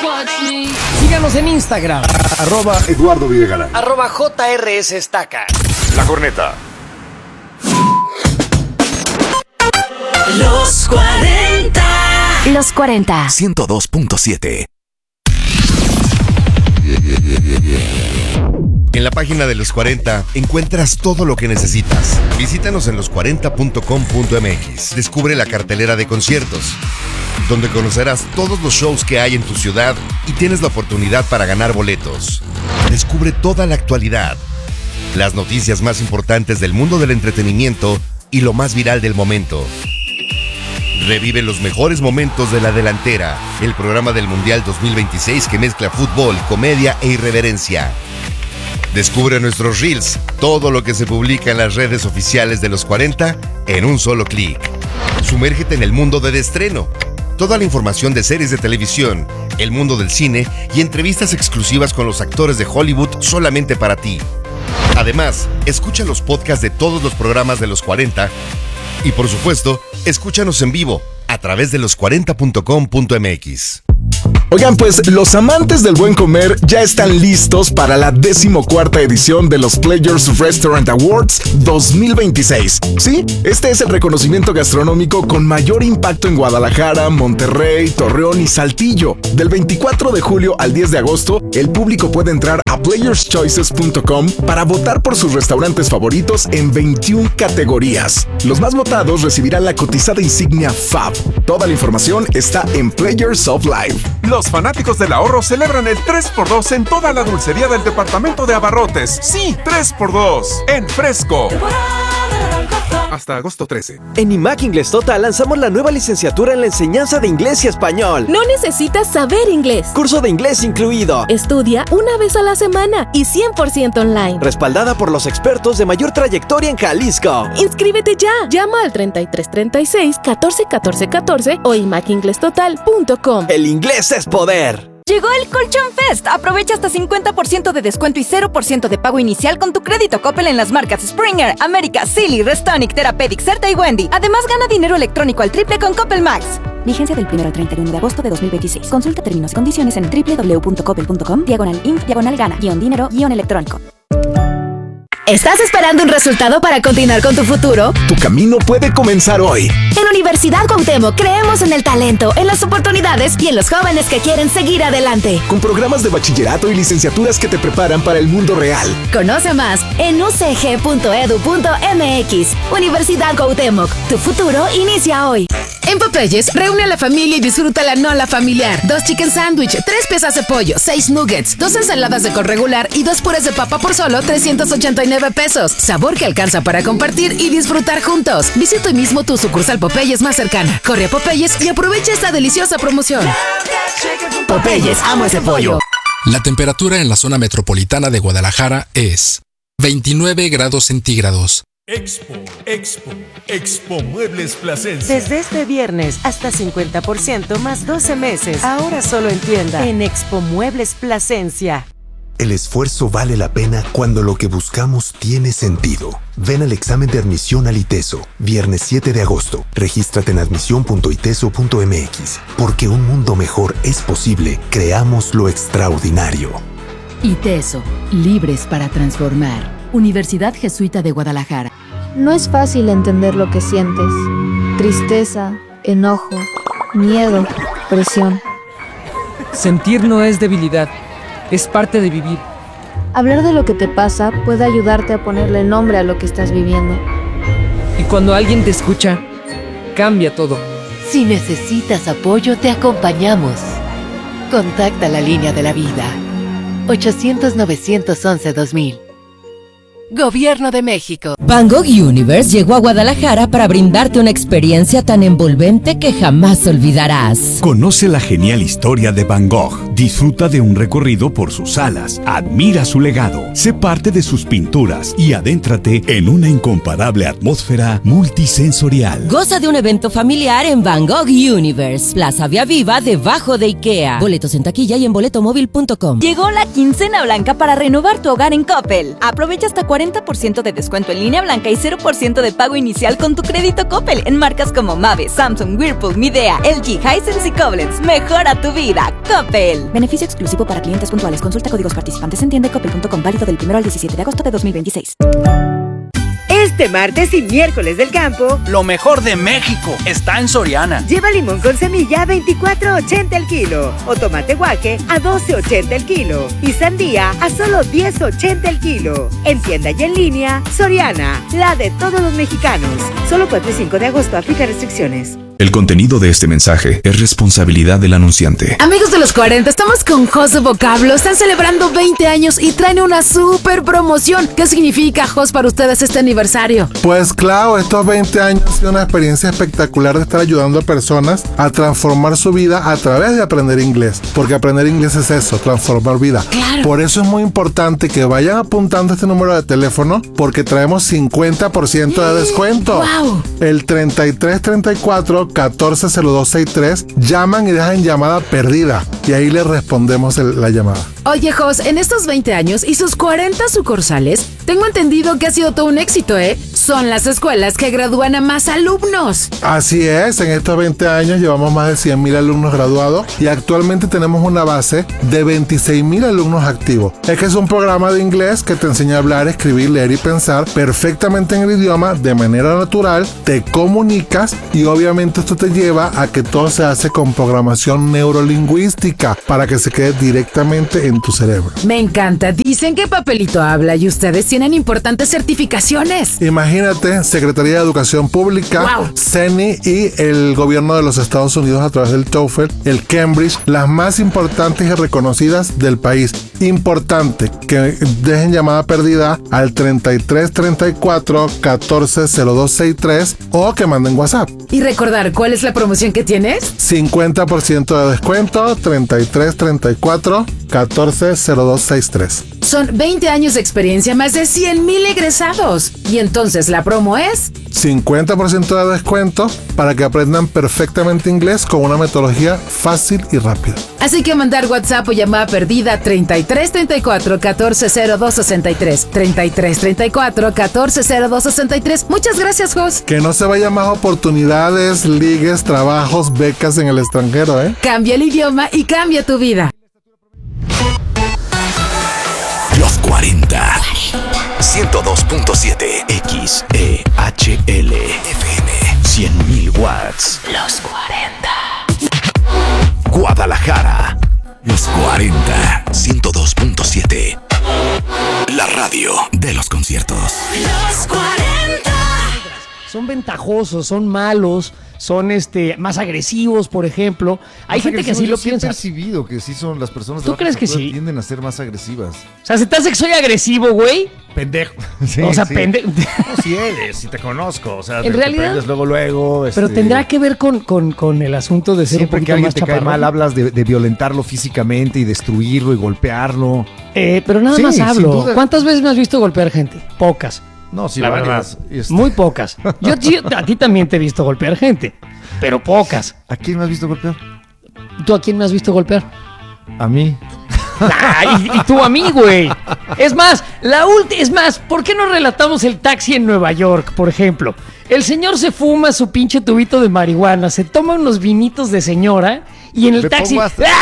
Síganos en Instagram. @Eduardo Videgaray. @JRS Estaca. La Corneta. Los 40. Los 40. 102.7. En la página de Los 40 encuentras todo lo que necesitas. Visítanos en los40.com.mx. Descubre la cartelera de conciertos, donde conocerás todos los shows que hay en tu ciudad y tienes la oportunidad para ganar boletos. Descubre toda la actualidad, las noticias más importantes del mundo del entretenimiento y lo más viral del momento. Revive los mejores momentos de La Delantera, el programa del Mundial 2026 que mezcla fútbol, comedia e irreverencia. Descubre nuestros reels, todo lo que se publica en las redes oficiales de Los 40 en un solo clic. Sumérgete en el mundo del estreno. Toda la información de series de televisión, el mundo del cine y entrevistas exclusivas con los actores de Hollywood solamente para ti. Además, escucha los podcasts de todos los programas de Los 40 y, por supuesto, escúchanos en vivo a través de los40.com.mx. Oigan, pues los amantes del buen comer ya están listos para la 14ª edición de los Players Restaurant Awards 2026. Sí, este es el reconocimiento gastronómico con mayor impacto en Guadalajara, Monterrey, Torreón y Saltillo. Del 24 de julio al 10 de agosto, el público puede entrar a playerschoices.com para votar por sus restaurantes favoritos en 21 categorías. Los más votados recibirán la cotizada insignia FAB. Toda la información está en Players of Life. Los fanáticos del ahorro celebran el 3x2 en toda la dulcería del departamento de abarrotes. Sí, 3x2 en Fresco. Hasta agosto 13. En IMAC Inglés Total lanzamos la nueva licenciatura en la enseñanza de inglés y español. No necesitas saber inglés. Curso de inglés incluido. Estudia una vez a la semana y 100% online. Respaldada por los expertos de mayor trayectoria en Jalisco. Inscríbete ya. Llama al 3336 14 14 14 o imacinglesstotal.com. El inglés es poder. Llegó el Colchón Fest. Aprovecha hasta 50% de descuento y 0% de pago inicial con tu crédito Coppel en las marcas Springer, América, Silly, Restonic, Therapeutic, Certa y Wendy. Además, gana dinero electrónico al triple con Coppel Max. Vigencia del 1 al 31 de agosto de 2026. Consulta términos y condiciones en www.coppel.com/inf/gana-dinero-electrónico. ¿Estás esperando un resultado para continuar con tu futuro? Tu camino puede comenzar hoy. En Universidad Cuauhtémoc creemos en el talento, en las oportunidades y en los jóvenes que quieren seguir adelante. Con programas de bachillerato y licenciaturas que te preparan para el mundo real. Conoce más en ucg.edu.mx. Universidad Cuauhtémoc, tu futuro inicia hoy. En Popeyes, reúne a la familia y disfruta la nola familiar. 2 chicken sandwich, 3 piezas de pollo, 6 nuggets, 2 ensaladas de col regular y 2 purés de papa por solo 389 pesos. Sabor que alcanza para compartir y disfrutar juntos. Visita hoy mismo tu sucursal Popeyes más cercana. Corre a Popeyes y aprovecha esta deliciosa promoción. Popeyes, amo ese pollo. La temperatura en la zona metropolitana de Guadalajara es 29 grados centígrados. Expo Muebles Plasencia. Desde este viernes hasta 50% más 12 meses. Ahora solo en tienda. En Expo Muebles Plasencia. El esfuerzo vale la pena cuando lo que buscamos tiene sentido. Ven al examen de admisión al ITESO, viernes 7 de agosto. Regístrate en admisión.iteso.mx. Porque un mundo mejor es posible, creamos lo extraordinario. ITESO, libres para transformar. Universidad Jesuita de Guadalajara. No es fácil entender lo que sientes. Tristeza, enojo, miedo, presión. Sentir no es debilidad, es parte de vivir. Hablar de lo que te pasa puede ayudarte a ponerle nombre a lo que estás viviendo. Y cuando alguien te escucha, cambia todo. Si necesitas apoyo, te acompañamos. Contacta la línea de la vida. 800-911-2000. Gobierno de México. Van Gogh Universe llegó a Guadalajara para brindarte una experiencia tan envolvente que jamás olvidarás. Conoce la genial historia de Van Gogh. Disfruta de un recorrido por sus salas. Admira su legado. Sé parte de sus pinturas y adéntrate en una incomparable atmósfera multisensorial. Goza de un evento familiar en Van Gogh Universe, Plaza Vía Viva, debajo de IKEA. Boletos en taquilla y en boletomóvil.com. Llegó la quincena blanca para renovar tu hogar en Coppel. Aprovecha hasta 40% 40% de descuento en línea blanca y 0% de pago inicial con tu crédito Coppel en marcas como Mave, Samsung, Whirlpool, Midea, LG, Hisense y Koblenz. Mejora tu vida, Coppel. Beneficio exclusivo para clientes puntuales. Consulta códigos participantes en tienda.coppel.com. Válido del 1 al 17 de agosto de 2026. Este martes y miércoles del campo, lo mejor de México está en Soriana. Lleva limón con semilla a $24.80 el kilo o tomate guaje a $12.80 el kilo y sandía a solo $10.80 el kilo. En tienda y en línea, Soriana, la de todos los mexicanos. Solo 4 y 5 de agosto, aplica restricciones. El contenido de este mensaje es responsabilidad del anunciante. Amigos de los 40, estamos con Jos de Vocablo. Están celebrando 20 años y traen una super promoción. ¿Qué significa, Jos, para ustedes este aniversario? Pues claro, estos 20 años ha sido una experiencia espectacular de estar ayudando a personas a transformar su vida a través de aprender inglés. Porque aprender inglés es eso, transformar vida. Claro. Por eso es muy importante que vayan apuntando este número de teléfono porque traemos 50% de descuento. ¡Wow! El 3334 140263, llaman y dejan llamada perdida y ahí les respondemos la llamada. Oye, Jos, en estos 20 años y sus 40 sucursales, tengo entendido que ha sido todo un éxito, ¿eh? Son las escuelas que gradúan a más alumnos. Así es, en estos 20 años llevamos más de 100,000 alumnos graduados y actualmente tenemos una base de 26,000 alumnos activos. Es que es un programa de inglés que te enseña a hablar, escribir, leer y pensar perfectamente en el idioma de manera natural, te comunicas y obviamente esto te lleva a que todo se hace con programación neurolingüística para que se quede directamente en tu cerebro. Me encanta. Dicen que papelito habla y ustedes tienen importantes certificaciones. Imagínate, Secretaría de Educación Pública, wow, CENI y el gobierno de los Estados Unidos a través del TOEFL, el Cambridge, las más importantes y reconocidas del país. Importante que dejen llamada perdida al 3334 140263 o que manden WhatsApp. Y recordar, ¿cuál es la promoción que tienes? 50% de descuento, 3334 140263. Son 20 años de experiencia, más de 100,000 egresados. Y entonces la promo es 50% de descuento para que aprendan perfectamente inglés con una metodología fácil y rápida. Así que mandar WhatsApp o llamada perdida 3334 140263. 3334 140263. Muchas gracias, Jos. Que no se vayan más oportunidades, ligues, trabajos, becas en el extranjero, ¿eh? Cambia el idioma y cambia tu vida. Los 40. 102.7 XEHL FM. 100,000 watts. Los 40. Guadalajara. Los 40. 102.7. La radio de los conciertos. Los 40. Son ventajosos, son malos, son más agresivos, por ejemplo. Hay gente que así lo piensa. He percibido que sí son las personas. ¿Tú crees que sí? Tienden a ser más agresivas. O sea, ¿se te hace que soy agresivo, güey? Pendejo. Sí, o sea, sí. pendejo. No, si eres, si te conozco. O sea, en realidad. Luego. Pero tendrá que ver con el asunto de ser siempre un que poquito alguien más te cae chaparrón. mal, hablas de violentarlo físicamente y destruirlo y golpearlo. Pero nada más hablo. ¿Cuántas veces me has visto golpear gente? Pocas. No, sí, la varias. verdad. Muy pocas. Yo a ti también te he visto golpear gente, pero pocas. ¿A quién me has visto golpear? ¿Tú a quién me has visto golpear? A mí. Y tú a mí, güey. Es más, ¿por qué no relatamos el taxi en Nueva York, por ejemplo? El señor se fuma su pinche tubito de marihuana, se toma unos vinitos de señora y en el taxi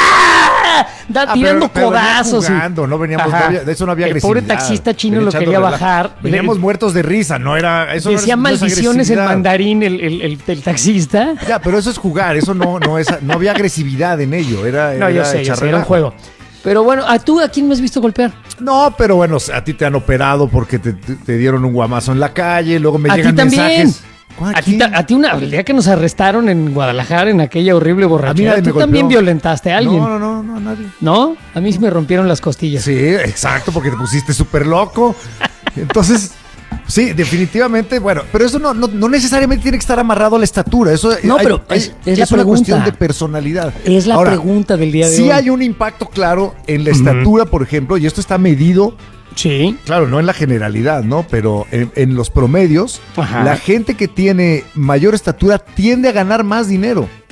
tirando codazos. No veníamos, de eso no había agresividad. El pobre taxista chino lo quería bajar. Veníamos muertos de risa, no era eso. Decía maldiciones en mandarín el taxista. Ya, pero eso es jugar, eso no había agresividad en ello, yo sé, era un juego. Pero bueno, ¿a quién me has visto golpear? No, pero bueno, a ti te han operado porque te dieron un guamazo en la calle, luego me llegan mensajes. A ti el día que nos arrestaron en Guadalajara en aquella horrible borrachera, tú también violentaste a alguien. No, nadie. ¿No? A mí sí me rompieron las costillas. Sí, exacto, porque te pusiste súper loco. Entonces, sí, definitivamente, bueno, pero eso no necesariamente tiene que estar amarrado a la estatura. Eso no, pero es una cuestión de personalidad. Es la pregunta del día de hoy. Sí hay un impacto claro en la estatura, por ejemplo, y esto está medido. Sí. Claro, no en la generalidad, ¿no? Pero en los promedios, la gente que tiene mayor estatura tiende a ganar más dinero.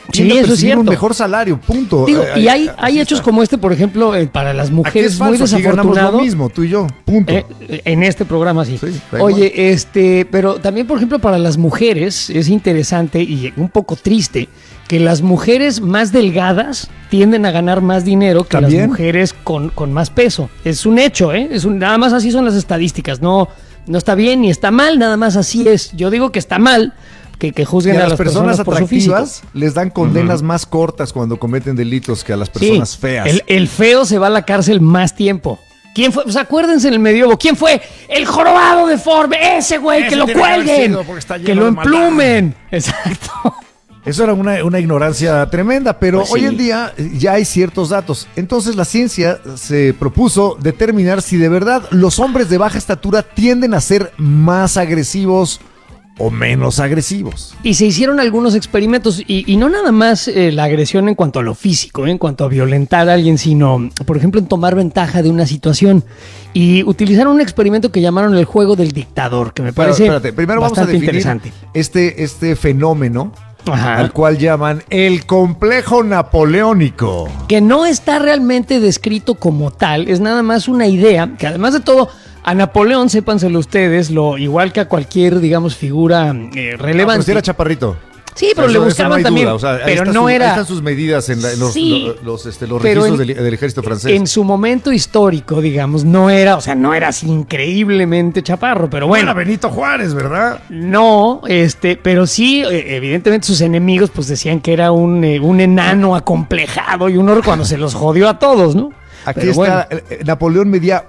tiende a eso es percibir un cierto. mejor salario, punto. Digo, y hay hechos como este, por ejemplo, para las mujeres es falso, muy aquí ganamos desafortunado. lo mismo, tú y yo, punto. En este programa sí. da Oye, pero también, por ejemplo, para las mujeres es interesante y un poco triste que las mujeres más delgadas tienden a ganar más dinero que ¿También? las mujeres con más peso. Es un hecho, ¿eh? Nada más así son las estadísticas. No está bien ni está mal, nada más así es. Yo digo que está mal que juzguen Y a las personas por su físico. atractivas les dan condenas más cortas cuando cometen delitos que a las personas feas. El feo se va a la cárcel más tiempo. ¿Quién fue? Pues acuérdense en el medievo. ¿Quién fue? El jorobado deforme. Ese güey, Ese que lo tiene que haber cuelguen. sido porque está lleno Que lo de maldad. emplumen. Exacto. Eso era una ignorancia tremenda, pero Pues hoy sí. en día ya hay ciertos datos. Entonces la ciencia se propuso determinar si de verdad los hombres de baja estatura tienden a ser más agresivos o menos agresivos. Y se hicieron algunos experimentos, y no nada más la agresión en cuanto a lo físico, en cuanto a violentar a alguien, sino, por ejemplo, en tomar ventaja de una situación. Y utilizaron un experimento que llamaron el juego del dictador, que me parece Espérate, primero vamos a bastante definir interesante. este fenómeno Ajá. al cual llaman el complejo napoleónico. Que no está realmente descrito como tal, es nada más una idea, que además de todo, a Napoleón, sépanselo ustedes, igual que a cualquier, digamos, figura relevante. Pero si era chaparrito. Sí, pero Eso- le eso no buscaban hay también, duda. O sea, ahí pero está no ahí era... están sus medidas en los Sí, registros pero del ejército francés. En su momento histórico, digamos, no era así increíblemente chaparro, pero bueno. Era Benito Juárez, ¿verdad? No, pero sí, evidentemente sus enemigos pues decían que era un enano acomplejado y un horror cuando se los jodió a todos, ¿no? Aquí Pero está, Napoleón medía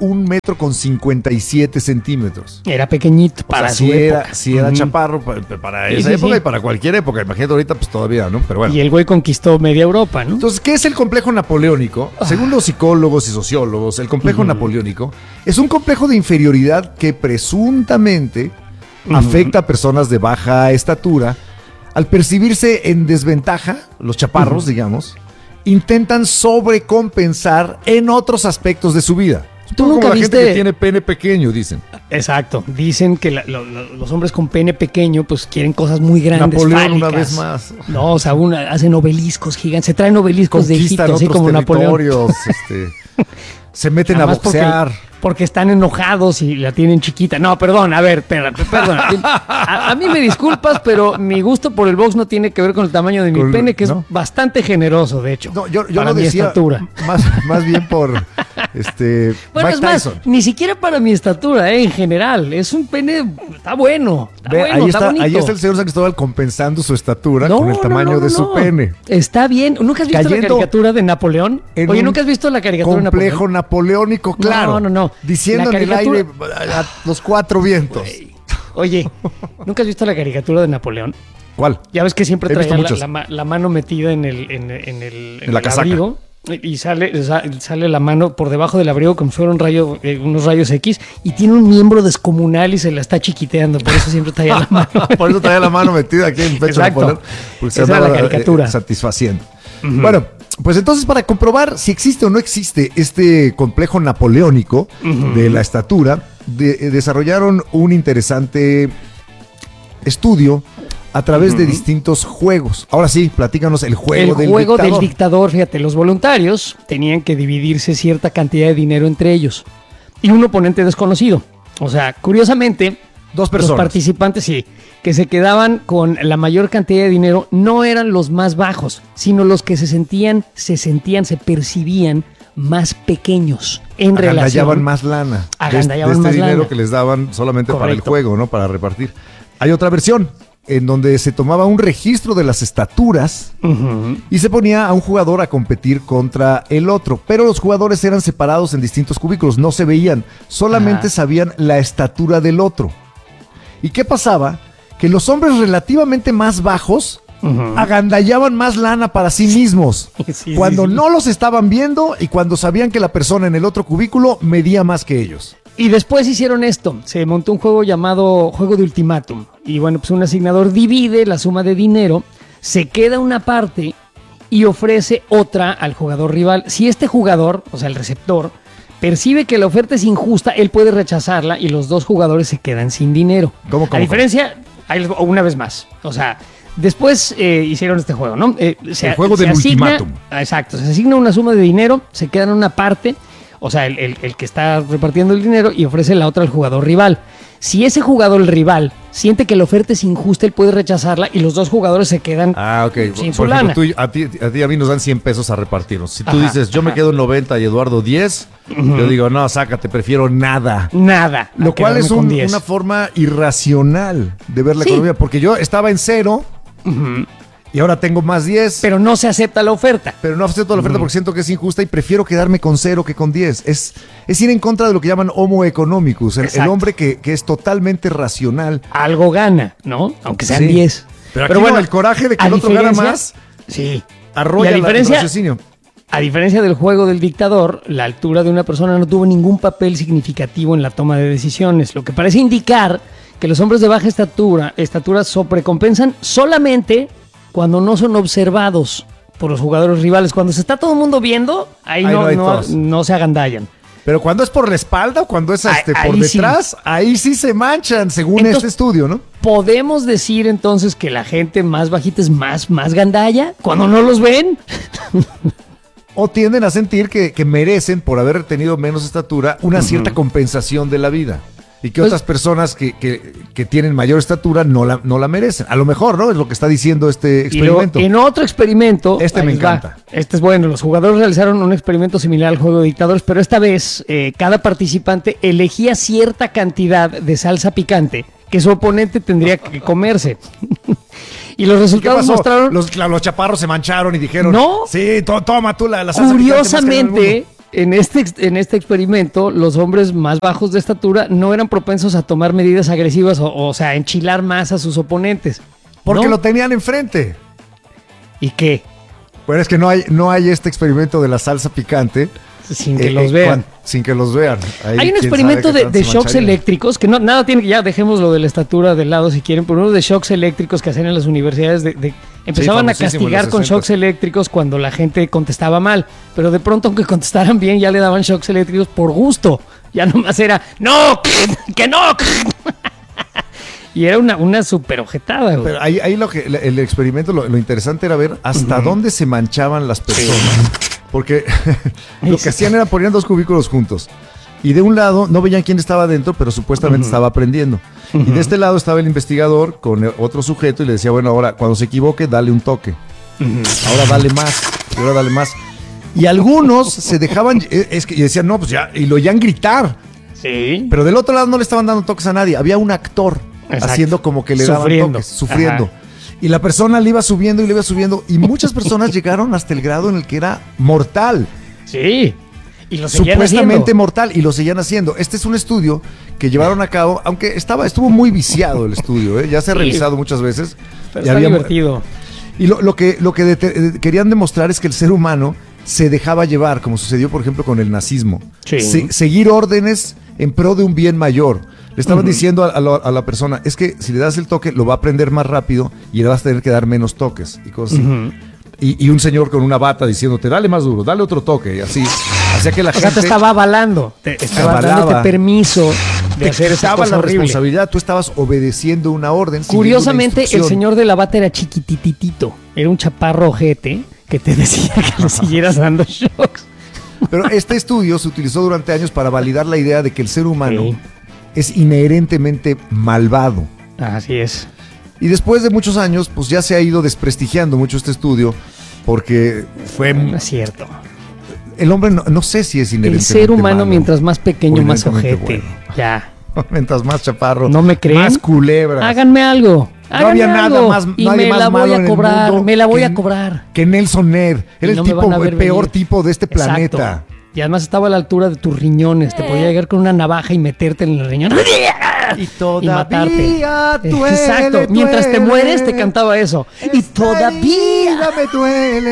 1,57 metros. Era pequeñito para su época. Sí era Ujú. chaparro para Sí, esa sí, época sí. y para cualquier época. Imagínate ahorita, pues todavía, ¿no? Pero bueno. Y el güey conquistó media Europa, ¿no? Entonces, ¿qué es el complejo napoleónico? Según los psicólogos y sociólogos, el complejo napoleónico es un complejo de inferioridad que presuntamente afecta a personas de baja estatura al percibirse en desventaja, los chaparros, digamos, intentan sobrecompensar en otros aspectos de su vida. ¿Tú Como nunca la viste? gente que tiene pene pequeño, dicen. Exacto. Dicen que los hombres con pene pequeño pues quieren cosas muy grandes, Napoleón fálicas. una vez más. No, o sea, hacen obeliscos gigantes. Se traen obeliscos de Egipto, Conquistan así otros como Napoleón. territorios, se meten Nada a más boxear. Porque están enojados y la tienen chiquita. No, perdón, a ver, perdón. A mí me disculpas, pero mi gusto por el box no tiene que ver con el tamaño de mi pene, que ¿no? es bastante generoso, de hecho. No, yo para lo mi decía estatura. más bien por Bueno, Mike es más, Tyson. ni siquiera para mi estatura, en general. Es un pene, está bueno. Está Ve, bueno, está bonito. ahí está el señor San Cristóbal compensando su estatura con el tamaño de su pene. Está bien. ¿Nunca has visto la Cayendo caricatura de Napoleón? en Oye, un ¿nunca has visto la caricatura de Napoleón? complejo napoleónico, claro. No. Diciendo La en el caricatura- aire a los cuatro vientos. Oye, ¿nunca has visto la caricatura de Napoleón? ¿Cuál? Ya ves que siempre He visto traía muchos. la mano metida en el la casaca. abrigo y sale la mano por debajo del abrigo como si fuera unos rayos X y tiene un miembro descomunal y se la está chiquiteando, por eso siempre traía la mano. Por eso traía la mano metida aquí en el pecho. Exacto. Napoleón, porque se Esa era la andaba, caricatura. satisfaciendo. Ujú. Bueno, pues entonces para comprobar si existe o no existe este complejo napoleónico de la estatura, desarrollaron un interesante estudio a través de distintos juegos. Ahora sí, platícanos el juego del dictador. Fíjate, los voluntarios tenían que dividirse cierta cantidad de dinero entre ellos y un oponente desconocido. O sea, curiosamente, dos personas. Los participantes, sí, que se quedaban con la mayor cantidad de dinero no eran los más bajos, sino los que se percibían más pequeños en relación. Agandallaban más lana. Agandallaban de este más dinero lana. que les daban solamente para el Correcto. juego, ¿no? Para repartir. Hay otra versión en donde se tomaba un registro de las estaturas y se ponía a un jugador a competir contra el otro, pero los jugadores eran separados en distintos cubículos, no se veían, solamente sabían la estatura del otro. ¿Y qué pasaba? Que los hombres relativamente más bajos agandallaban más lana para sí mismos cuando no los estaban viendo y cuando sabían que la persona en el otro cubículo medía más que ellos. Y después hicieron esto, se montó un juego llamado Juego de Ultimátum. Y bueno, pues un asignador divide la suma de dinero, se queda una parte y ofrece otra al jugador rival. Si este jugador, o sea el receptor, percibe que la oferta es injusta, él puede rechazarla y los dos jugadores se quedan sin dinero. ¿Cómo? A diferencia, ahí les voy, una vez más, o sea, Después hicieron este juego, ¿no? El juego del ultimátum. Exacto, se asigna una suma de dinero, se queda en una parte, o sea, el que está repartiendo el dinero y ofrece la otra al jugador rival. Si ese jugador, el rival, siente que la oferta es injusta, él puede rechazarla y los dos jugadores se quedan sin su lana. Por ejemplo, a ti y a mí nos dan 100 pesos a repartirnos. Si tú dices, yo me quedo en 90 y Eduardo 10, yo digo, no, sácate, prefiero nada. Nada. Lo cual es una forma irracional de ver la economía, porque yo estaba en 0 y ahora tengo más 10. Pero no se acepta la oferta. Pero no acepto la oferta porque siento que es injusta y prefiero quedarme con 0 que con 10. Es ir en contra de lo que llaman homo economicus, el hombre que es totalmente racional. Algo gana, ¿no? Aunque sean 10. Pero bueno, el coraje de que el otro gana más, arrolla el raciocinio. A diferencia del juego del dictador, la altura de una persona no tuvo ningún papel significativo en la toma de decisiones, lo que parece indicar que los hombres de baja estatura sobrecompensan solamente cuando no son observados por los jugadores rivales. Cuando se está todo el mundo viendo, ahí no se agandallan. Pero cuando es por la espalda o cuando es por detrás, ahí sí se manchan, según este estudio, ¿no? ¿Podemos decir entonces que la gente más bajita es más gandalla cuando no los ven? O tienden a sentir que merecen, por haber tenido menos estatura, una cierta compensación de la vida. Y que otras personas que tienen mayor estatura no la merecen. A lo mejor, ¿no? Es lo que está diciendo este experimento. En otro experimento... me encanta. Este es bueno. Los jugadores realizaron un experimento similar al juego de dictadores, pero esta vez cada participante elegía cierta cantidad de salsa picante que su oponente tendría que comerse. Y los resultados mostraron... Los chaparros se mancharon y dijeron... No. Sí, toma tú la salsa Curiosamente... En este experimento, los hombres más bajos de estatura no eran propensos a tomar medidas agresivas o sea, enchilar más a sus oponentes. Porque lo tenían enfrente. ¿Y qué? Pues es que no hay este experimento de la salsa picante. Sin que los vean. Sin que los vean. Hay un experimento de shocks eléctricos, que nada tiene, ya dejemos lo de la estatura de lado si quieren, pero uno de shocks eléctricos que hacían en las universidades empezaban a castigar con shocks eléctricos cuando la gente contestaba mal, pero de pronto aunque contestaran bien ya le daban shocks eléctricos por gusto, ya nomás era ¡no! ¡Que no! Y era una super ojetada, güey. Pero ahí el experimento, lo interesante era ver hasta dónde se manchaban las personas. Porque lo que hacían era ponían 2 cubículos juntos. Y de un lado no veían quién estaba adentro, pero supuestamente estaba aprendiendo. Y de este lado estaba el investigador con otro sujeto y le decía, bueno, ahora cuando se equivoque, dale un toque. Ahora dale más. Y ahora dale más. Y algunos se dejaban, y decían, no, pues ya, y lo oían gritar. Sí. Pero del otro lado no le estaban dando toques a nadie. Había un actor haciendo como que le daban toques, sufriendo. Ajá. Y la persona le iba subiendo y le iba subiendo. Y muchas personas llegaron hasta el grado en el que era mortal. Sí. Y lo seguían supuestamente haciendo. Mortal. Y lo seguían haciendo. Este es un estudio que llevaron a cabo, aunque estuvo muy viciado el estudio. Ya se ha revisado muchas veces. Pero está divertido. Y lo que querían demostrar es que el ser humano se dejaba llevar, como sucedió, por ejemplo, con el nazismo. Sí. Seguir órdenes en pro de un bien mayor. Le estaban diciendo a la persona, es que si le das el toque, lo va a aprender más rápido y le vas a tener que dar menos toques y cosas así. Y un señor con una bata diciéndote, dale más duro, dale otro toque, y así. Hacía que la gente... te estaba avalando, estaba dándote permiso de hacer esa cosa la horrible. Responsabilidad, tú estabas obedeciendo una orden. Curiosamente, el señor de la bata era chiquititito, era un chaparro ojete que te decía que le siguieras dando shocks. Pero este estudio se utilizó durante años para validar la idea de que el ser humano es inherentemente malvado. Así es. Y después de muchos años, pues ya se ha ido desprestigiando mucho este estudio, porque fue... No es cierto. El hombre no sé si es inherentemente El ser humano, malo, mientras más pequeño, más ojete. Bueno. Ya. Mientras más chaparro. ¿No me creen? Más culebras. Háganme algo. No había nada más, y nadie me más la voy malo a cobrar, en el me la voy a cobrar. Que Nelson Ned. Era el peor tipo de este planeta. Exacto. Y además estaba a la altura de tus riñones. Te podía llegar con una navaja y meterte en el riñón. Y matarte. Duele, exacto. duele. Mientras te mueres, te cantaba eso. Y todavía me duele.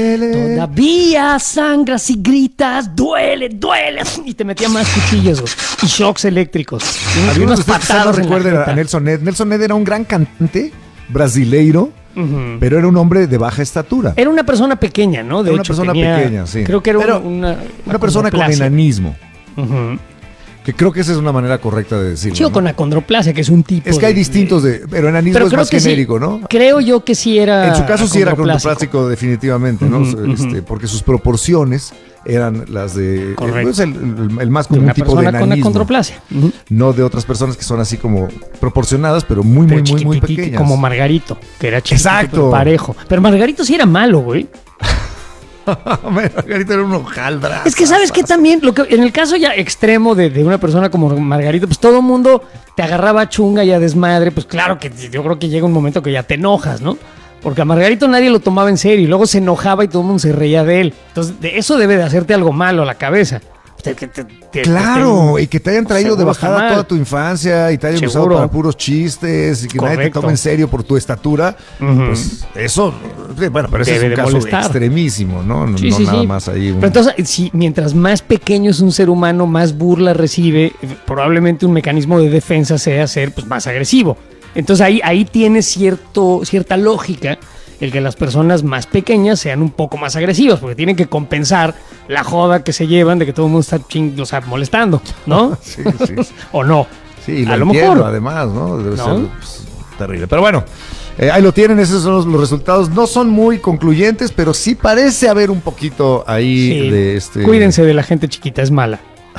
Todavía sangras y gritas. Duele. Y te metía más cuchillos, güey. Y shocks eléctricos. Y unas patadas. Recuerden a Nelson Ned. Nelson Ned era un gran cantante brasileiro. Pero era un hombre de baja estatura. Era una persona pequeña, ¿no? Una persona pequeña, sí. Creo que era una persona con enanismo. Que creo que esa es una manera correcta de decirlo. Sí, o con acondroplasia, que es un tipo. Es que hay distintos pero enanismo es más genérico, ¿no? Creo yo que sí era. En su caso sí era acondroplásico, definitivamente, ¿no? Porque sus proporciones eran las de pues el más común tipo de enanismo. Con acondroplasia. No de otras personas que son así como proporcionadas, pero muy pequeñas. Como Margarito, que era chiquito, pero parejo. Pero Margarito sí era malo, güey. Margarito era un hojaldra. Es que sabes que también, en el caso ya extremo de una persona como Margarito, pues todo el mundo te agarraba chunga y a desmadre. Pues claro que yo creo que llega un momento que ya te enojas, ¿no? Porque a Margarito nadie lo tomaba en serio y luego se enojaba y todo el mundo se reía de él. Entonces, eso debe de hacerte algo malo a la cabeza. Claro, y que te hayan traído de bajada toda tu infancia y te hayan usado para puros chistes y que nadie te tome en serio por tu estatura, pues eso, bueno, pero ese es un caso extremísimo, ¿no? No nada más ahí. Pero entonces, si mientras más pequeño es un ser humano, más burla recibe, probablemente un mecanismo de defensa sea ser pues, más agresivo. Entonces ahí tiene cierta lógica el que las personas más pequeñas sean un poco más agresivas, porque tienen que compensar la joda que se llevan de que todo el mundo está molestando, ¿no? Sí. ¿O no? Sí, a lo mejor. Además, ¿no? Debe ser pues, terrible. Pero bueno, ahí lo tienen, esos son los resultados. No son muy concluyentes, pero sí parece haber un poquito ahí de Cuídense de la gente chiquita, es mala.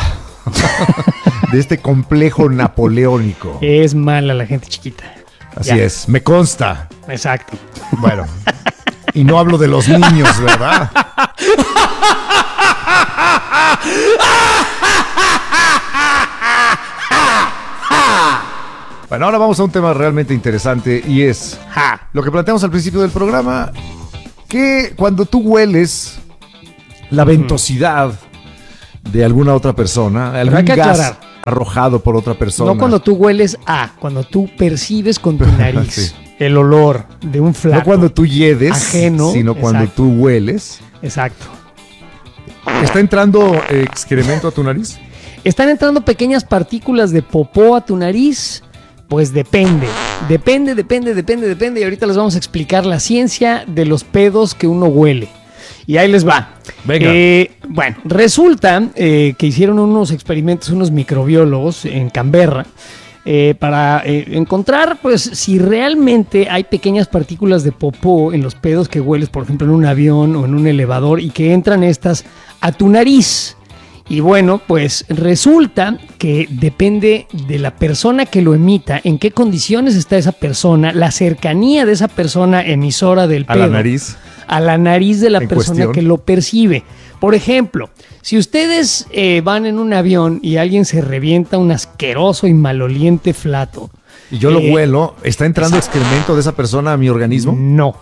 De este complejo napoleónico. Es mala la gente chiquita. Así es, me consta. Exacto. Bueno, y no hablo de los niños, ¿verdad? Bueno, ahora vamos a un tema realmente interesante y es lo que planteamos al principio del programa, que cuando tú hueles la ventosidad de alguna otra persona, algún gas arrojado por otra persona. No cuando tú hueles cuando tú percibes con tu nariz el olor de un flaco. No cuando tú yedes, ajeno, sino cuando tú hueles. Exacto. ¿Está entrando excremento a tu nariz? ¿Están entrando pequeñas partículas de popó a tu nariz? Pues depende. Depende. Y ahorita les vamos a explicar la ciencia de los pedos que uno huele. Y ahí les va. Venga. Bueno, resulta que hicieron unos experimentos, unos microbiólogos en Canberra, para encontrar pues si realmente hay pequeñas partículas de popó en los pedos que hueles, por ejemplo, en un avión o en un elevador, y que entran estas a tu nariz. Y bueno, pues resulta que depende de la persona que lo emita, en qué condiciones está esa persona, la cercanía de esa persona emisora del pedo. A la nariz de la persona que lo percibe. Por ejemplo, si ustedes van en un avión y alguien se revienta un asqueroso y maloliente flato. Y yo lo huelo, ¿está entrando excremento de esa persona a mi organismo?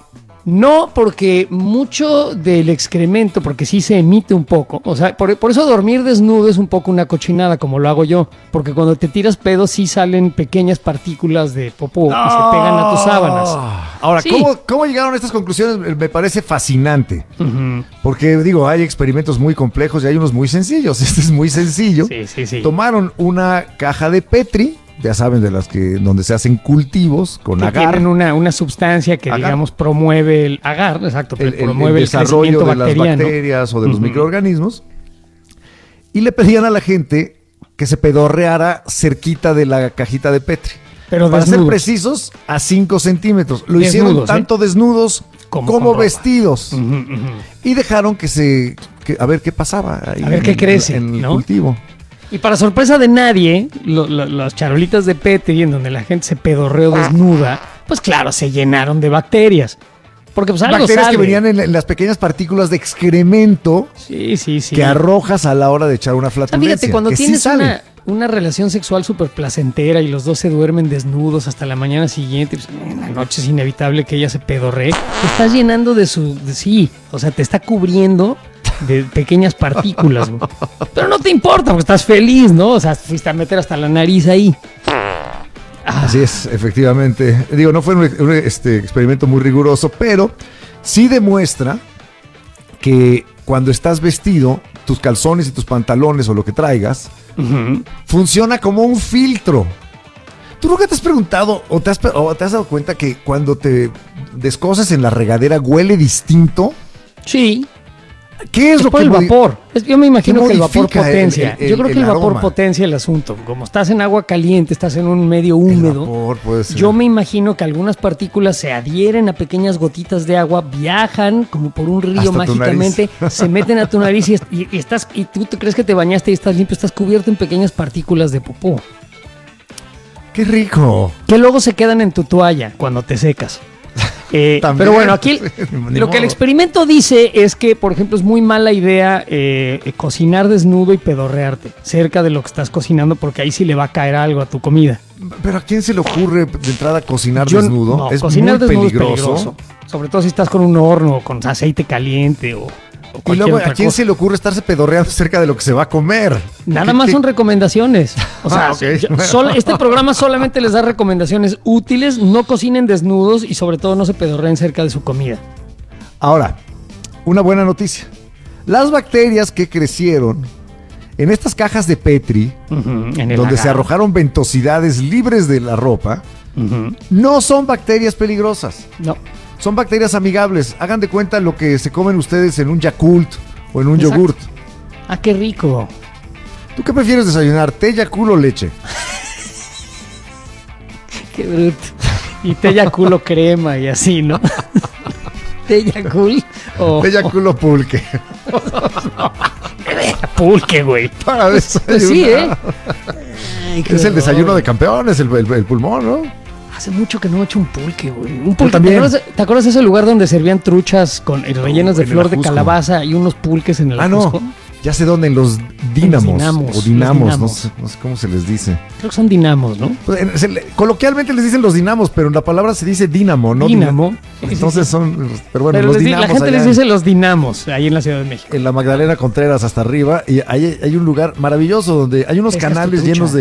No, porque mucho del excremento, porque sí se emite un poco, o sea, por eso dormir desnudo es un poco una cochinada, como lo hago yo, porque cuando te tiras pedos sí salen pequeñas partículas de popó y se pegan a tus sábanas. Ahora, ¿cómo llegaron a estas conclusiones? Me parece fascinante, porque digo, hay experimentos muy complejos y hay unos muy sencillos. Este es muy sencillo. Sí. Tomaron una caja de Petri, ya saben, de las que donde se hacen cultivos con que agar. Tienen una sustancia que digamos promueve el agar, exacto, promueve el desarrollo de las bacterias o de los microorganismos. Y le pedían a la gente que se pedorreara cerquita de la cajita de Petri. Pero para ser precisos, a 5 centímetros. Lo hicieron tanto desnudos como vestidos. Y dejaron que a ver qué pasaba ahí, a ver qué crece en el cultivo. Y para sorpresa de nadie, las charolitas de Petri, en donde la gente se pedorreó desnuda, pues claro, se llenaron de bacterias. Porque pues algo bacterias sale. Que venían en las pequeñas partículas de excremento que arrojas a la hora de echar una flatulencia. Fíjate, cuando tienes una relación sexual súper placentera y los dos se duermen desnudos hasta la mañana siguiente, pues en la noche es inevitable que ella se pedorree, te estás llenando o sea, te está cubriendo de pequeñas partículas, güey. Pero no te importa, porque estás feliz, ¿no? O sea, fuiste a meter hasta la nariz ahí. Así es, efectivamente. Digo, no fue un experimento muy riguroso, pero sí demuestra que cuando estás vestido, tus calzones y tus pantalones o lo que traigas, funciona como un filtro. ¿Tú nunca te has preguntado o te has dado cuenta que cuando te descoses en la regadera huele distinto? Sí. ¿Qué es lo por que el vapor? Yo me imagino que el vapor modifica potencia. Yo creo que el vapor aroma? potencia el asunto. Como estás en agua caliente, estás en un medio húmedo. Vapor, puede ser. Yo me imagino que algunas partículas se adhieren a pequeñas gotitas de agua, viajan como por un río Hasta tu mágicamente, se meten a tu nariz y tú te crees que te bañaste y estás limpio, estás cubierto en pequeñas partículas de popó. ¡Qué rico! Que luego se quedan en tu toalla cuando te secas. Pero bueno, aquí lo que el experimento dice es que, por ejemplo, es muy mala idea cocinar desnudo y pedorrearte cerca de lo que estás cocinando, porque ahí sí le va a caer algo a tu comida. ¿Pero a quién se le ocurre de entrada cocinar desnudo? No, es cocinar muy desnudo peligroso. es peligroso. Sobre todo si estás con un horno, con aceite caliente o Y luego, otra ¿a quién cosa. se le ocurre estarse pedorreando cerca de lo que se va a comer? Nada más son recomendaciones. O sea, ok. este programa solamente les da recomendaciones útiles. No cocinen desnudos y sobre todo no se pedorreen cerca de su comida. Ahora, una buena noticia. Las bacterias que crecieron en estas cajas de Petri, donde se arrojaron ventosidades libres de la ropa, no son bacterias peligrosas. No. Son bacterias amigables. Hagan de cuenta lo que se comen ustedes en un Yakult o en un Exacto. yogurt. Ah, qué rico. ¿Tú qué prefieres desayunar? ¿Té, Yakult o leche? Qué bruto. Y té Yakult crema y así, ¿no? Té Yakult o... Té Yakult o pulque. Pulque, güey. Para desayunar. Pues sí, ¿eh? Ay, qué Es el horror. desayuno de campeones, el pulmón, ¿no? Hace mucho que no he hecho un pulque, güey. Un pulque. también. ¿Te acuerdas de ese lugar donde servían truchas con rellenas de en el flor de Ajusco. calabaza y unos pulques en el Ajusco? No. Ya sé dónde, en los dínamos. O dinamos, dinamos. no sé cómo se les dice. Creo que son dinamos, ¿no? Pues, coloquialmente les dicen los dinamos, pero en la palabra se dice dínamo, ¿no? Dínamo. Entonces son, pero bueno, Pero los la dinamos gente allá les dice los dinamos ahí en la Ciudad de México. en la Magdalena Contreras hasta arriba, y hay un lugar maravilloso donde hay unos Pescas tu canales trucha. llenos de